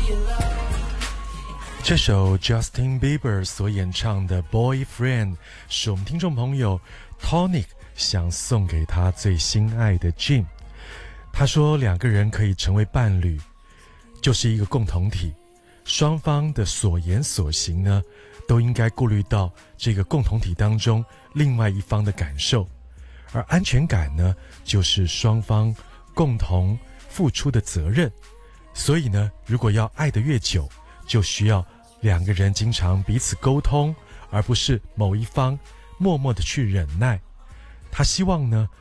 这首 Justin Bieber 所演唱的 Boyfriend 是我们听众朋友 Tonic 想送给他最心爱的 Jim。 他说两个人可以成为伴侣就是一个共同体，双方的所言所行呢都应该顾虑到这个共同体当中另外一方的感受，而安全感呢就是双方共同付出的责任。所以呢，如果要爱得越久，就需要两个人经常彼此沟通，而不是某一方默默的去忍耐。他希望呢